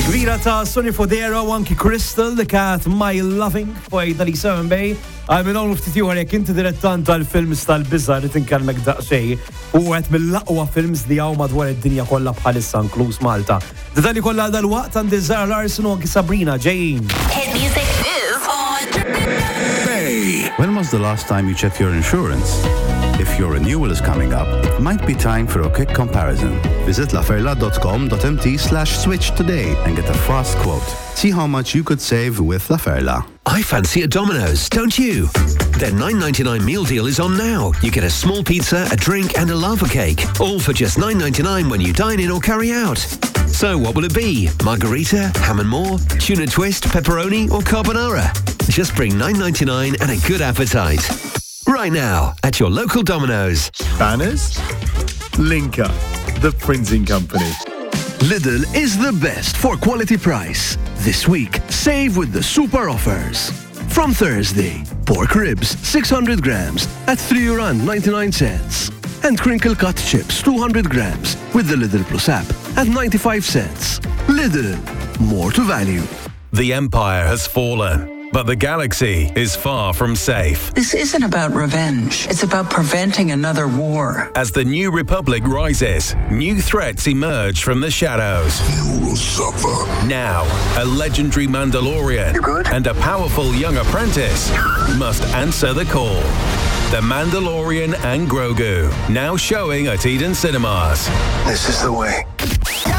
Kbira ta' Sonny Fodera u anki Crystal li kat My Loving fojda li Seven Bay. Għamil għonu ftitijuħar jek inti direttant tal-films tal-bizza li tinkalmek daqxej u għet mill-laqwa films li għaw madwar id-dinja kolla bħalissa inkluż Malta. Ditali kolla dal-waqt għandi Zara Larson u anki Sabrina ġejjin. Hit music is on. Hey! When was the last time you checked your insurance? If your renewal is coming up, it might be time for a quick comparison. Visit laferla.com.mt/switch today and get a fast quote. See how much you could save with Laferla. I fancy a Domino's, don't you? Their $9.99 meal deal is on now. You get a small pizza, a drink and a lava cake, all for just $9.99 when you dine in or carry out. So what will it be? Margarita, ham and more, tuna twist, pepperoni or carbonara? Just bring $9.99 and a good appetite. Right now, at your local Domino's. Banners? Linka, the printing company. Lidl is the best for quality price. This week, save with the super offers. From Thursday, pork ribs 600 grams at €3.99. And crinkle cut chips 200 grams with the Lidl Plus app at 95 cents. Lidl, more to value. The empire has fallen, but the galaxy is far from safe. This isn't about revenge. It's about preventing another war. As the New Republic rises, new threats emerge from the shadows. You will suffer. Now, a legendary Mandalorian and a powerful young apprentice must answer the call. The Mandalorian and Grogu, now showing at Eden Cinemas. This is the way.